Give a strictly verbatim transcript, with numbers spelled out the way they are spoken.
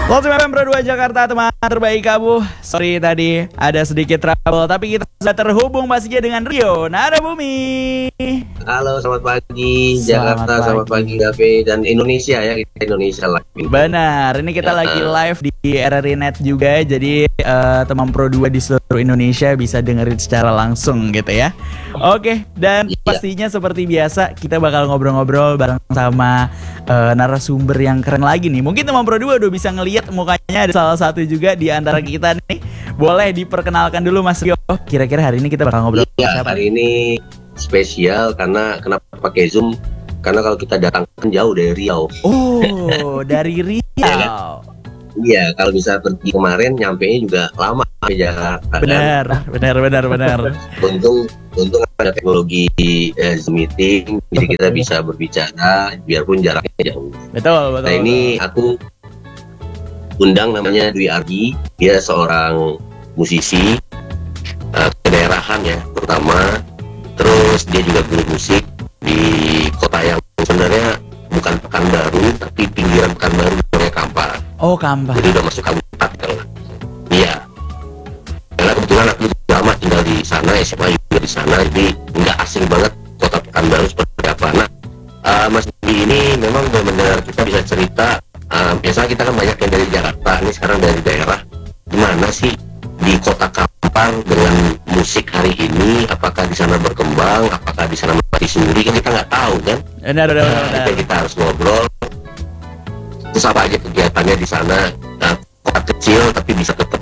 Lotus F M Pro dua Jakarta, teman terbaik kamu. Sorry tadi ada sedikit trouble, tapi kita sudah terhubung pastinya dengan Rio Nada Bumi. Halo, selamat pagi Selamat Jakarta, pagi. selamat pagi Gabe dan Indonesia ya, kita Indonesia lah. Benar, ini kita Ya. lagi live di R R I Net juga. Jadi eh, teman Pro dua di seluruh Indonesia bisa dengerin secara langsung gitu ya. Oke, dan Iya. pastinya seperti biasa kita bakal ngobrol-ngobrol bareng sama eh, narasumber yang keren lagi nih. Mungkin teman Pro dua udah bisa ngelihat mukanya, ada salah satu juga di antara kita nih. Boleh diperkenalkan dulu Mas Rio. Kira-kira hari ini kita bakal ngobrol sama Iya, siapa? hari ini spesial karena kenapa pakai Zoom? Karena kalau kita datang kan jauh dari Riau. Oh, dari Riau. Iya, kalau bisa pergi kemarin nyampenya juga lama sampai Jakarta. kan? Benar, benar, benar, benar. Untung, untung ada teknologi eh, Zoom meeting, jadi kita bisa berbicara biarpun jaraknya jauh. Betul, betul. Nah ini aku undang namanya Dwi Argi, dia seorang musisi uh, kedaerahan ya terutama, terus dia juga guru musik di kota yang sebenarnya bukan Pekanbaru tapi pinggiran Pekanbaru, namanya Kampar. Oh, Kampar. Jadi udah masuk kabupaten. Iya. Karena kebetulan aku lama tinggal di sana, S M A juga di sana, jadi nggak asing banget kota Pekanbaru seperti apa. Nah, uh, Mas Dwi ini memang benar-benar kita bisa cerita. Uh, biasanya kita kan banyak yang dari Jakarta, ini sekarang dari daerah. Gimana sih di kota Kampar dengan musik hari ini? Apakah di sana berkembang? Apakah di sana mati sendiri? Kan kita nggak tahu kan? Benar, benar, benar. Nah, kita harus ngobrol. Terus apa aja kegiatannya di sana? Nah, kota kecil tapi bisa ketemu